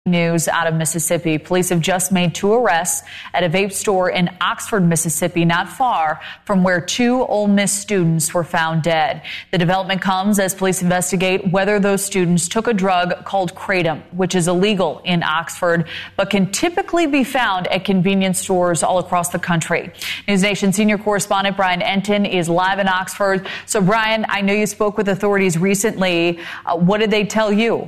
News out of Mississippi. Police have just made 2 arrests at a vape store in Oxford, Mississippi, not far from where 2 Ole Miss students were found dead. The development comes as police investigate whether those students took a drug called Kratom, which is illegal in Oxford, but can typically be found at convenience stores all across the country. News Nation senior correspondent Brian Entin is live in Oxford. So, Brian, I know you spoke with authorities recently. What did they tell you?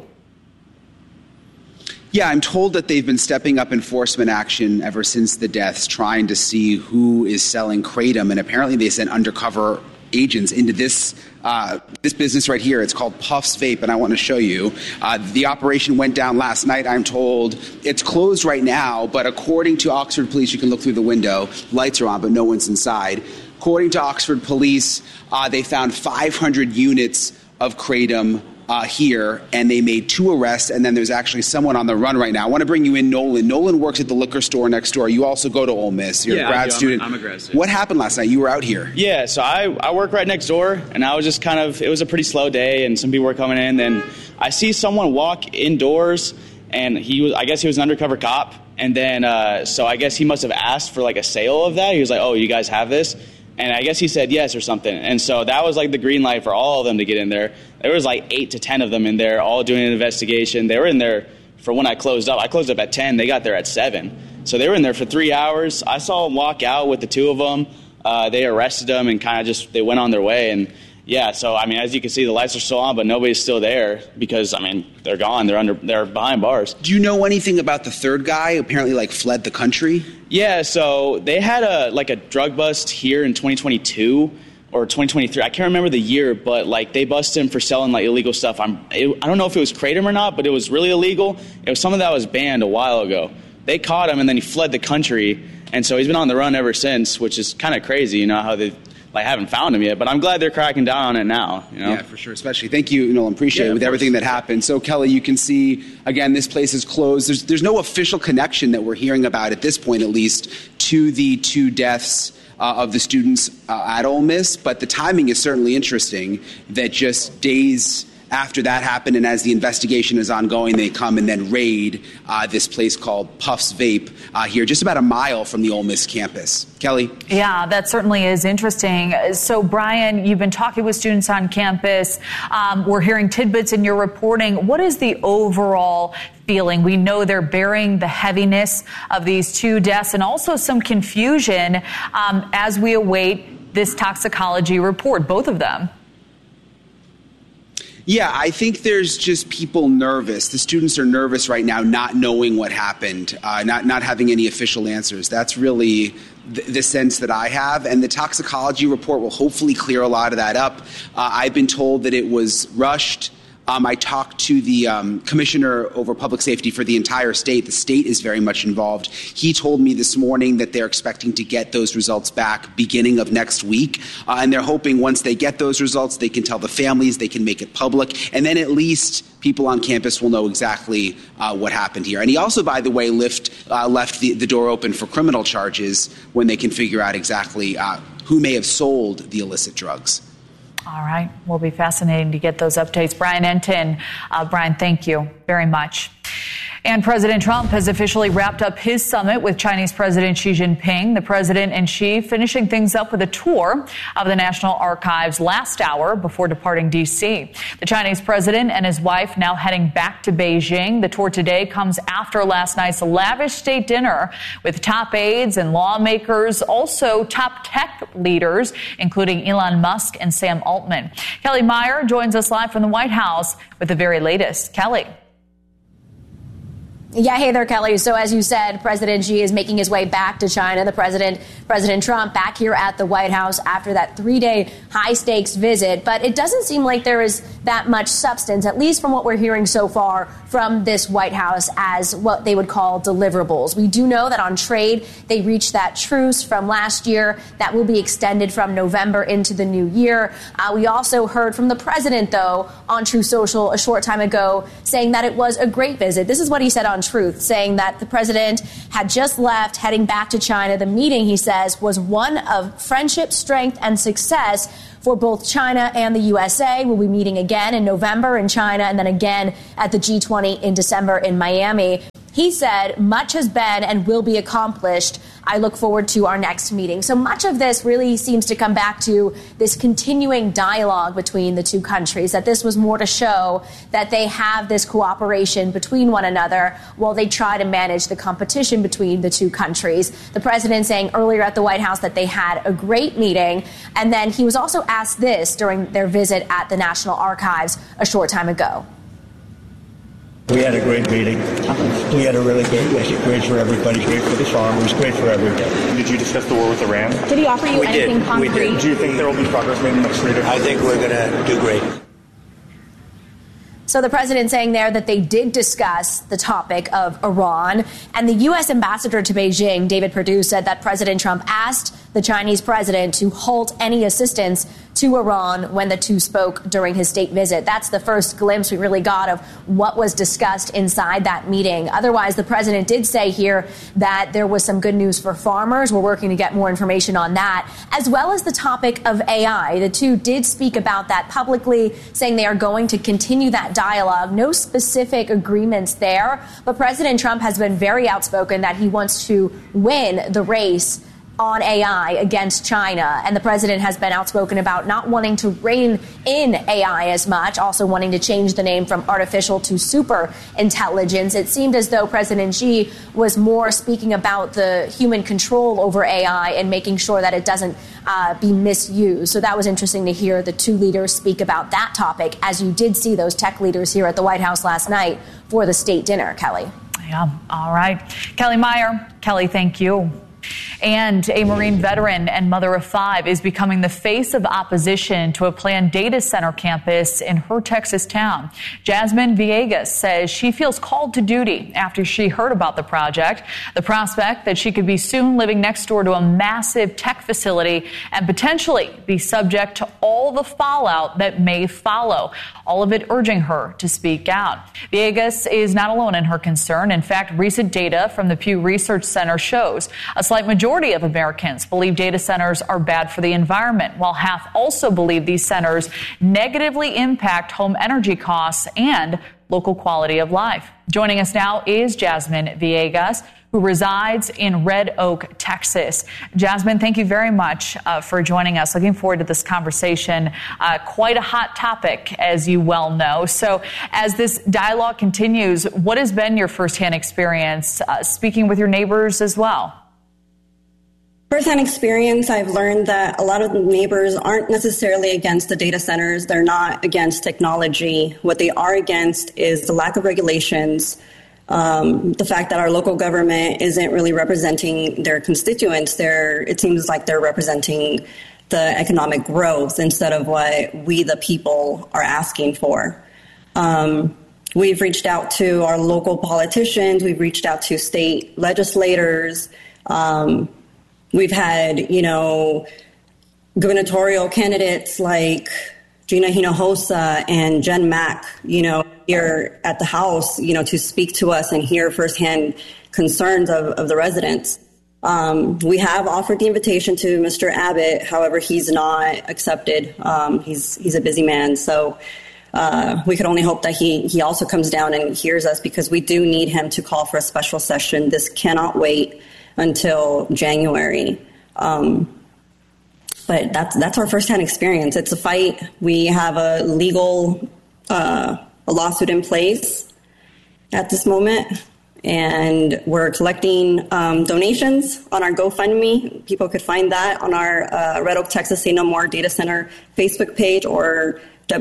Yeah, I'm told that they've been stepping up enforcement action ever since the deaths, trying to see who is selling Kratom. And apparently they sent undercover agents into this business right here. It's called Puffs Vape, and I want to show you. The operation went down last night, I'm told. It's closed right now, but according to Oxford Police, you can look through the window. Lights are on, but no one's inside. According to Oxford Police, they found 500 units of Kratom here, and they made 2 arrests, and then there's actually someone on the run right now. I want to bring you in, Nolan. Nolan works at the liquor store next door. You also go to Ole Miss. You're a grad student. I'm a grad student. What happened last night? You were out here. Yeah, so I work right next door, and I was just it was a pretty slow day, and some people were coming in, and I see someone walk indoors, and I guess he was an undercover cop, and then, so I guess he must have asked for, like, a sale of that. He was like, oh, you guys have this? And I guess he said yes or something. And so that was like the green light for all of them to get in there. There was like 8 to 10 of them in there, all doing an investigation. They were in there for when I closed up. I closed up at 10. They got there at 7. So they were in there for 3 hours. I saw them walk out with the 2 of them. They arrested them and kind of they went on their way. And yeah, so I mean, as you can see, the lights are still on, but nobody's still there because, I mean, they're gone. They're behind bars. Do you know anything about the third guy who apparently fled the country? Yeah, so they had a drug bust here in 2022 or 2023. I can't remember the year, but they busted him for selling illegal stuff. I don't know if it was Kratom or not, but it was really illegal. It was something that was banned a while ago. They caught him and then he fled the country, and so he's been on the run ever since, which is kind of crazy. You know how they haven't found him yet, but I'm glad they're cracking down on it now. You know? Yeah, for sure. Especially, thank you, Nolan. Appreciate it with everything that happened. So, Kelly, you can see again, this place is closed. There's no official connection that we're hearing about at this point, at least, to the 2 deaths of the students at Ole Miss. But the timing is certainly interesting. That just days after that happened, and as the investigation is ongoing, they come and then raid this place called Puffs Vape here, just about a mile from the Ole Miss campus. Kelly? Yeah, that certainly is interesting. So, Brian, you've been talking with students on campus. We're hearing tidbits in your reporting. What is the overall feeling? We know they're bearing the heaviness of these 2 deaths and also some confusion as we await this toxicology report, both of them. Yeah, I think there's just people nervous. The students are nervous right now, not knowing what happened, not having any official answers. That's really the sense that I have. And the toxicology report will hopefully clear a lot of that up. I've been told that it was rushed. I talked to the commissioner over public safety for the entire state. The state is very much involved. He told me this morning that they're expecting to get those results back beginning of next week. And they're hoping once they get those results, they can tell the families, they can make it public. And then at least people on campus will know exactly what happened here. And he also, by the way, left the door open for criminal charges when they can figure out exactly who may have sold the illicit drugs. All right. Will be fascinating to get those updates. Brian Entin. Brian, thank you very much. And President Trump has officially wrapped up his summit with Chinese President Xi Jinping. The president and Xi finishing things up with a tour of the National Archives last hour before departing D.C. The Chinese president and his wife now heading back to Beijing. The tour today comes after last night's lavish state dinner with top aides and lawmakers, also top tech leaders, including Elon Musk and Sam Altman. Kelly Meyer joins us live from the White House with the very latest. Kelly. Yeah, hey there, Kelly. So as you said, President Xi is making his way back to China. The President Trump back here at the White House after that 3-day high-stakes visit. But it doesn't seem like there is that much substance, at least from what we're hearing so far from this White House, as what they would call deliverables. We do know that on trade, they reached that truce from last year that will be extended from November into the new year. We also heard from the president, though, on True Social a short time ago, saying that it was a great visit. This is what he said on Truth, saying that the president had just left, heading back to China. The meeting, he says, was one of friendship, strength, and success for both China and the USA. We'll be meeting again in November in China and then again at the G20 in December in Miami. He said, much has been and will be accomplished. I look forward to our next meeting. So much of this really seems to come back to this continuing dialogue between the two countries, that this was more to show that they have this cooperation between one another while they try to manage the competition between the two countries. The president saying earlier at the White House that they had a great meeting. And then he was also asked this during their visit at the National Archives a short time ago. We had a great meeting. We had a really great meeting. Great for everybody, great for the farmers, great for everybody. Did you discuss the war with Iran? Did he offer you anything concrete? We did. Do you think there will be progress made next week? I think we're going to do great. So the president saying there that they did discuss the topic of Iran. And the U.S. ambassador to Beijing, David Perdue, said that President Trump asked the Chinese president to halt any assistance to Iran when the two spoke during his state visit. That's the first glimpse we really got of what was discussed inside that meeting. Otherwise, the president did say here that there was some good news for farmers. We're working to get more information on that, as well as the topic of AI. The two did speak about that publicly, saying they are going to continue that dialogue. No specific agreements there, but President Trump has been very outspoken that he wants to win the race on AI against China. And the president has been outspoken about not wanting to rein in AI as much, also wanting to change the name from artificial to super intelligence. It seemed as though President Xi was more speaking about the human control over AI and making sure that it doesn't be misused. So that was interesting to hear the two leaders speak about that topic, as you did see those tech leaders here at the White House last night for the state dinner, Kelly. Yeah. All right. Kelly Meyer. Kelly, thank you. And a Marine veteran and mother of 5 is becoming the face of opposition to a planned data center campus in her Texas town. Jasmine Villegas says she feels called to duty after she heard about the project. The prospect that she could be soon living next door to a massive tech facility and potentially be subject to all the fallout that may follow. All of it urging her to speak out. Villegas is not alone in her concern. In fact, recent data from the Pew Research Center shows a slight majority of Americans believe data centers are bad for the environment, while half also believe these centers negatively impact home energy costs and local quality of life. Joining us now is Jasmine Villegas, who resides in Red Oak, Texas. Jasmine, thank you very much for joining us. Looking forward to this conversation. Quite a hot topic, as you well know. So as this dialogue continues, what has been your firsthand experience speaking with your neighbors as well? First-hand experience, I've learned that a lot of the neighbors aren't necessarily against the data centers. They're not against technology. What they are against is the lack of regulations, the fact that our local government isn't really representing their constituents. It seems like they're representing the economic growth instead of what we, the people, are asking for. We've reached out to our local politicians. We've reached out to state legislators. We've had, gubernatorial candidates like Gina Hinojosa and Jen Mack, here at the House, to speak to us and hear firsthand concerns of the residents. We have offered the invitation to Mr. Abbott. However, he's not accepted. He's a busy man. So we could only hope that he also comes down and hears us, because we do need him to call for a special session. This cannot wait until January. But that's our firsthand experience. It's a fight. We have a legal a lawsuit in place at this moment, and we're collecting donations on our GoFundMe. People could find that on our Red Oak, Texas Say No More Data Center Facebook page, or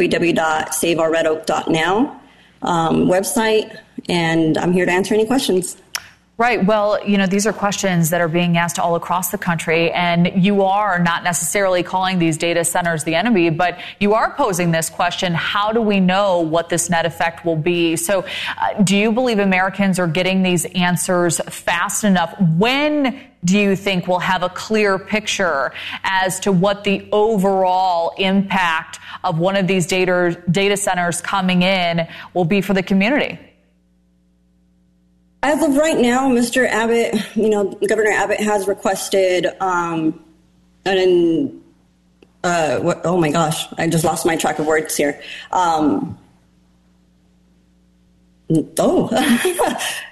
www.saveourredoak.now website. And I'm here to answer any questions. Right. Well, these are questions that are being asked all across the country, and you are not necessarily calling these data centers the enemy, but you are posing this question: how do we know what this net effect will be? So do you believe Americans are getting these answers fast enough? When do you think we'll have a clear picture as to what the overall impact of one of these data centers coming in will be for the community? As of right now, Mr. Abbott, Governor Abbott has requested oh my gosh, I just lost my track of words here.